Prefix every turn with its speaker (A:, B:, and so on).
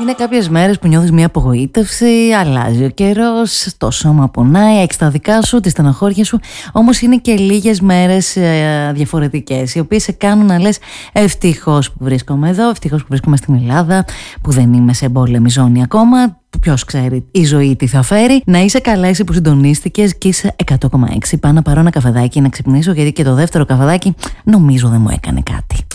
A: Είναι κάποιες μέρες που νιώθεις μια απογοήτευση, αλλάζει ο καιρός, το σώμα πονάει, έχεις τα δικά σου, τη στενοχώρια σου. Όμως είναι και λίγες μέρες διαφορετικές, οι οποίες σε κάνουν να λες ευτυχώς που βρίσκομαι εδώ, ευτυχώς που βρίσκομαι στην Ελλάδα, που δεν είμαι σε εμπόλεμη ζώνη ακόμα. Ποιος ξέρει η ζωή τι θα φέρει. Να είσαι καλά εσύ που συντονίστηκες και είσαι 100,6. Πάω να πάρω ένα καφεδάκι να ξυπνήσω, γιατί και το δεύτερο καφεδάκι νομίζω δεν μου έκανε κάτι.